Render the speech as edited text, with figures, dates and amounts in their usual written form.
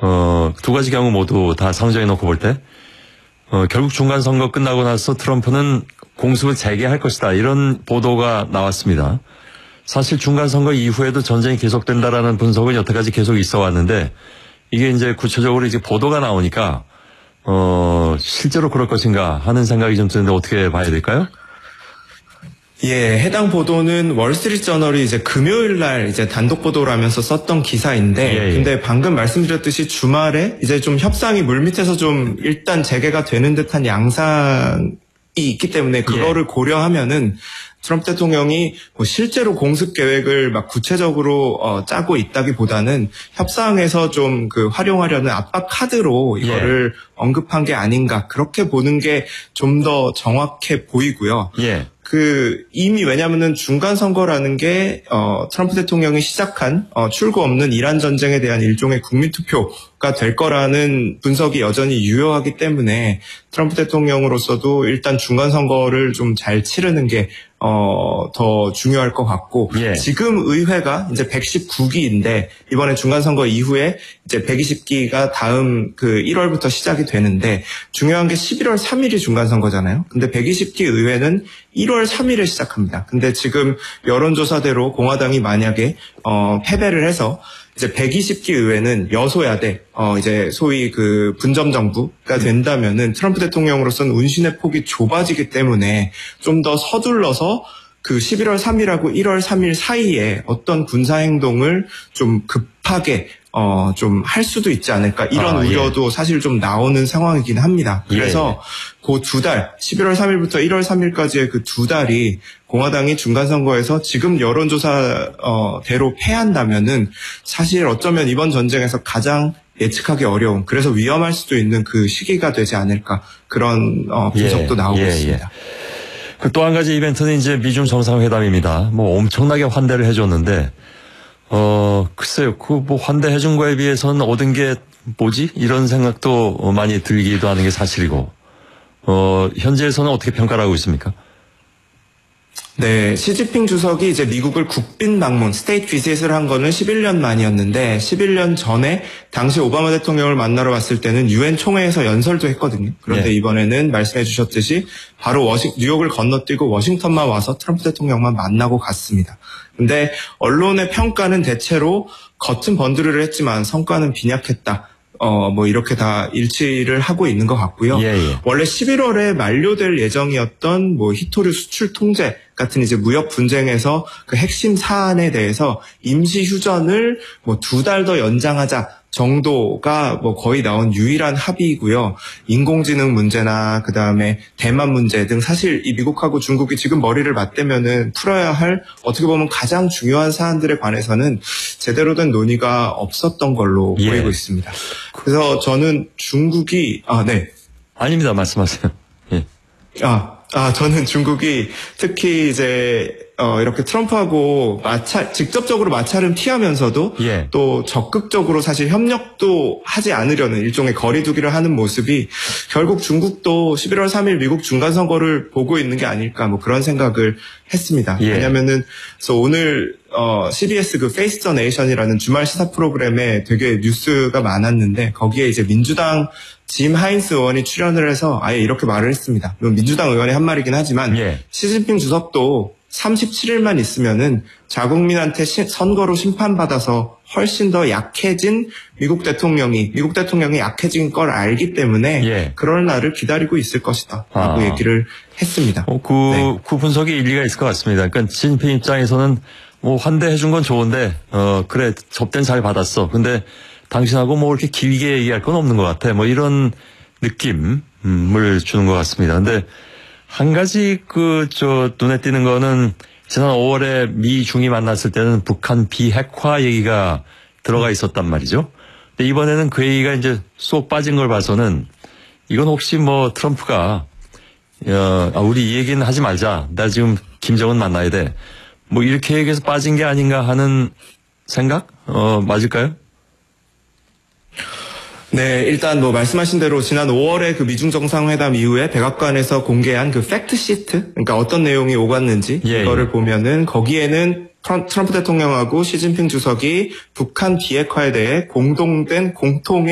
두 가지 경우 모두 다 상정해 놓고 볼 때, 결국 중간선거 끝나고 나서 트럼프는 공습을 재개할 것이다. 이런 보도가 나왔습니다. 사실 중간선거 이후에도 전쟁이 계속된다라는 분석은 여태까지 계속 있어 왔는데, 이게 이제 구체적으로 이제 보도가 나오니까, 실제로 그럴 것인가 하는 생각이 좀 드는데 어떻게 봐야 될까요? 예, 해당 보도는 월스트리트 저널이 이제 금요일 날 이제 단독 보도를 하면서 썼던 기사인데, 예. 근데 방금 말씀드렸듯이 주말에 이제 좀 협상이 물밑에서 좀 일단 재개가 되는 듯한 양상이 있기 때문에 그거를 고려하면은 트럼프 대통령이 뭐 실제로 공습 계획을 막 구체적으로 짜고 있다기보다는 협상에서 좀 그 활용하려는 압박 카드로 이거를 언급한 게 아닌가, 그렇게 보는 게 좀 더 정확해 보이고요. 이미 왜냐면은 중간선거라는 게, 트럼프 대통령이 시작한, 출구 없는 이란 전쟁에 대한 일종의 국민투표가 될 거라는 분석이 여전히 유효하기 때문에 트럼프 대통령으로서도 일단 중간선거를 좀 잘 치르는 게, 더 중요할 것 같고, 지금 의회가 이제 119기인데, 이번에 중간선거 이후에 이제 120기가 다음 그 1월부터 시작이 되는데, 중요한 게 11월 3일이 중간선거잖아요. 근데 120기 의회는 1월 3일에 시작합니다. 근데 지금 여론조사대로 공화당이 만약에, 패배를 해서, 이제 120기 의회는 여소야대, 이제 소위 그 분점 정부가 된다면은 트럼프 대통령으로서는 운신의 폭이 좁아지기 때문에 좀 더 서둘러서 그 11월 3일하고 1월 3일 사이에 어떤 군사행동을 좀 급하게 좀 할 수도 있지 않을까, 이런 우려도 사실 좀 나오는 상황이긴 합니다. 그래서 그 두 달, 11월 3일부터 1월 3일까지의 그 두 달이 공화당이 중간선거에서 지금 여론조사대로 패한다면은 사실 어쩌면 이번 전쟁에서 가장 예측하기 어려운, 그래서 위험할 수도 있는 그 시기가 되지 않을까, 그런 분석도 나오고 있습니다. 또 한 가지 이벤트는 이제 미중 정상회담입니다. 뭐 엄청나게 환대를 해줬는데, 글쎄요, 뭐 환대해준 거에 비해서는 얻은 게 뭐지? 이런 생각도 많이 들기도 하는 게 사실이고, 현재에서는 어떻게 평가를 하고 있습니까? 네, 시진핑 주석이 이제 미국을 국빈 방문, 스테이트 비짓을 한 거는 11년 만이었는데, 11년 전에 당시 오바마 대통령을 만나러 왔을 때는 유엔 총회에서 연설도 했거든요. 그런데 이번에는 말씀해 주셨듯이 바로 뉴욕을 건너뛰고 워싱턴만 와서 트럼프 대통령만 만나고 갔습니다. 근데 언론의 평가는 대체로 겉은 번드르르 했지만 성과는 빈약했다, 뭐 이렇게 다 일치를 하고 있는 것 같고요. 원래 11월에 만료될 예정이었던 뭐 히토류 수출 통제 같은 이제 무역 분쟁에서 그 핵심 사안에 대해서 임시 휴전을 뭐 2달 더 연장하자 정도가 뭐 거의 나온 유일한 합의이고요. 인공지능 문제나 그다음에 대만 문제 등 사실 이 미국하고 중국이 지금 머리를 맞대면은 풀어야 할 어떻게 보면 가장 중요한 사안들에 관해서는 제대로 된 논의가 없었던 걸로 보이고 있습니다. 그래서 저는 중국이 아닙니다. 말씀하세요. 저는 중국이 특히 이제 이렇게 트럼프하고 직접적으로 마찰은 피하면서도 또 적극적으로 사실 협력도 하지 않으려는 일종의 거리두기를 하는 모습이 결국 중국도 11월 3일 미국 중간선거를 보고 있는 게 아닐까, 뭐 그런 생각을 했습니다. 왜냐면은 그래서 오늘 CBS 그 페이스 더 네이션이라는 주말 시사 프로그램에 되게 뉴스가 많았는데, 거기에 이제 민주당 짐 하인스 의원이 출연을 해서 아예 이렇게 말을 했습니다. 물론 민주당 의원의 한 말이긴 하지만 시진핑 주석도 37일만 있으면은 자국민한테 선거로 심판받아서 훨씬 더 약해진 미국 대통령이 약해진 걸 알기 때문에 그럴 날을 기다리고 있을 것이다 라고 얘기를 했습니다. 그 분석이 일리가 있을 것 같습니다. 그러니까 시진핑 입장에서는 뭐 환대해준 건 좋은데 그래, 접대는 잘 받았어. 근데 당신하고 뭐 이렇게 길게 얘기할 건 없는 것 같아. 뭐 이런 느낌을 주는 것 같습니다. 근데 한 가지 눈에 띄는 거는 지난 5월에 미 중이 만났을 때는 북한 비핵화 얘기가 들어가 있었단 말이죠. 근데 이번에는 그 얘기가 이제 쏙 빠진 걸 봐서는 이건 혹시 뭐 트럼프가 우리 이 얘기는 하지 말자, 나 지금 김정은 만나야 돼, 뭐 이렇게 얘기해서 빠진 게 아닌가 하는 생각? 맞을까요? 네, 일단 뭐 말씀하신 대로 지난 5월에 그 미중 정상회담 이후에 백악관에서 공개한 그 팩트 시트, 그러니까 어떤 내용이 오갔는지 이거를 보면은 거기에는 트럼프 대통령하고 시진핑 주석이 북한 비핵화에 대해 공통의